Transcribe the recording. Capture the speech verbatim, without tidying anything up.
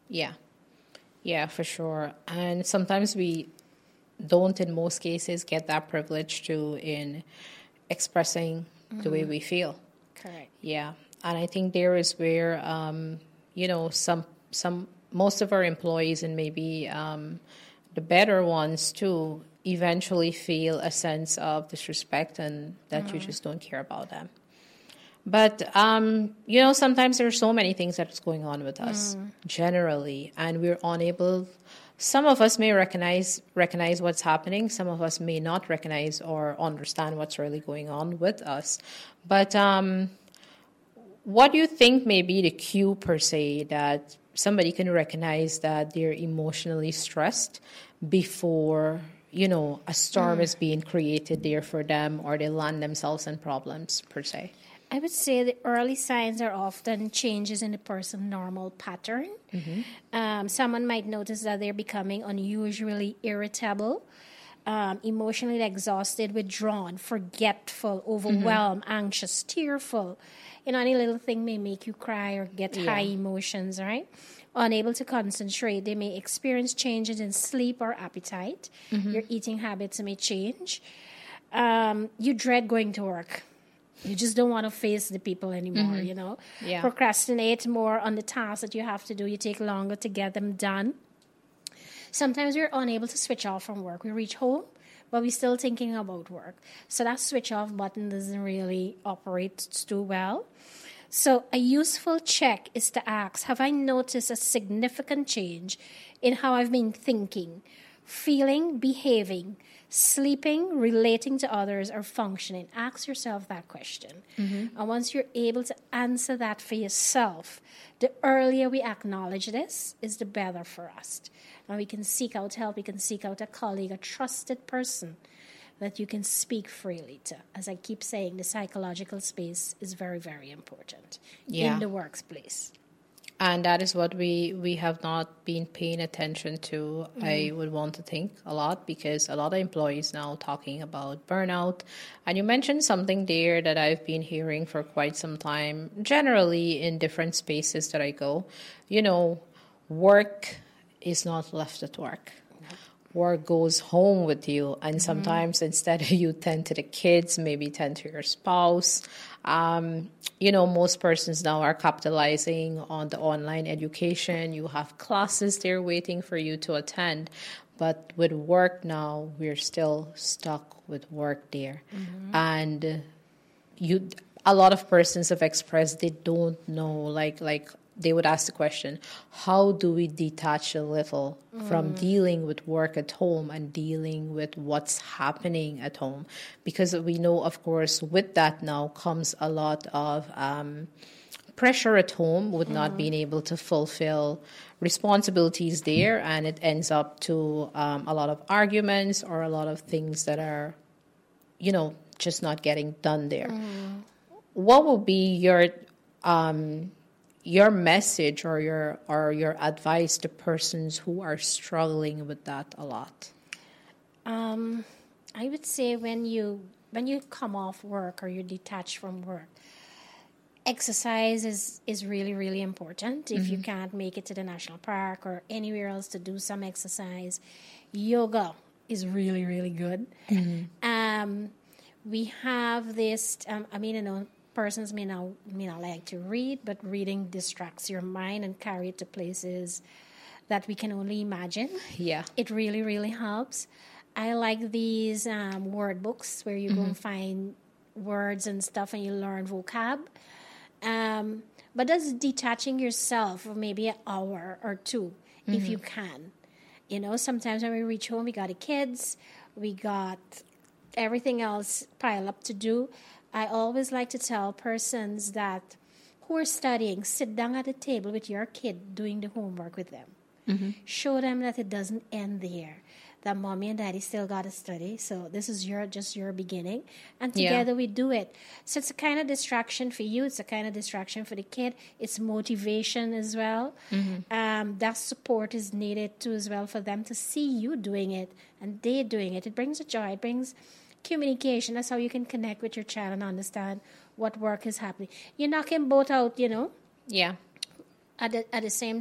Yeah. Yeah, for sure. And sometimes we don't, in most cases, get that privilege to in expressing mm-hmm. the way we feel. Correct. Yeah. And I think there is where, um, you know, some, some, most of our employees and maybe um, the better ones too eventually feel a sense of disrespect and that mm-hmm. you just don't care about them. But, um, you know, sometimes there are so many things that's going on with us mm. generally, and we're unable. Some of us may recognize recognize what's happening. Some of us may not recognize or understand what's really going on with us. But um, what do you think may be the cue, per se, that somebody can recognize that they're emotionally stressed before, you know, a storm mm. is being created there for them, or they land themselves in problems, per se? I would say the early signs are often changes in the person's normal pattern. Mm-hmm. Um, someone might notice that they're becoming unusually irritable, um, emotionally exhausted, withdrawn, forgetful, overwhelmed, mm-hmm. anxious, tearful. You know, any little thing may make you cry or get yeah. high emotions, right? Unable to concentrate. They may experience changes in sleep or appetite. Mm-hmm. Your eating habits may change. Um, you dread going to work. You just don't want to face the people anymore, mm-hmm. you know. Yeah. Procrastinate more on the tasks that you have to do. You take longer to get them done. Sometimes we're unable to switch off from work. We reach home, but we're still thinking about work. So that switch off button doesn't really operate too well. So a useful check is to ask, have I noticed a significant change in how I've been thinking, feeling, behaving, sleeping, relating to others, or functioning? Ask yourself that question. Mm-hmm. And once you're able to answer that for yourself, the earlier we acknowledge this is the better for us. And we can seek out help. We can seek out a colleague, a trusted person that you can speak freely to. As I keep saying, the psychological space is very, very important yeah. in the workplace. And that is what we, we have not been paying attention to, mm. I would want to think, a lot, because a lot of employees now talking about burnout. And you mentioned something there that I've been hearing for quite some time, generally in different spaces that I go. You know, work is not left at work. Work goes home with you, and sometimes mm-hmm. instead of you tend to the kids, maybe tend to your spouse. Um, you know, most persons now are capitalizing on the online education. You have classes there waiting for you to attend. But with work now, we're still stuck with work there. Mm-hmm. And you, a lot of persons have expressed they don't know, like, like, they would ask the question, how do we detach a little mm. from dealing with work at home and dealing with what's happening at home? Because we know, of course, with that now comes a lot of um, pressure at home with mm. not being able to fulfill responsibilities there, and it ends up to um, a lot of arguments or a lot of things that are, you know, just not getting done there. Mm. What will be your... Um, your message or your or your advice to persons who are struggling with that a lot? Um, I would say when you when you come off work or you're detached from work, exercise is, is really, really important. If mm-hmm. you can't make it to the national park or anywhere else to do some exercise, yoga is really, really good. Mm-hmm. Um, we have this, um, I mean, you know, persons may not, may not like to read, but reading distracts your mind and carry it to places that we can only imagine. Yeah. It really, really helps. I like these um, word books where you mm-hmm. go and find words and stuff and you learn vocab. Um, but that's detaching yourself for maybe an hour or two, mm-hmm. if you can. You know, sometimes when we reach home, we got the kids, we got everything else piled up to do. I always like to tell persons that who are studying, sit down at the table with your kid doing the homework with them. Mm-hmm. Show them that it doesn't end there. That mommy and daddy still got to study. So this is your just your beginning. And together yeah. we do it. So it's a kind of distraction for you. It's a kind of distraction for the kid. It's motivation as well. Mm-hmm. Um, that support is needed too as well for them to see you doing it and they doing it. It brings a joy. It brings communication. That's how you can connect with your child and understand what work is happening. You're knocking both out, you know. Yeah. At the, at the same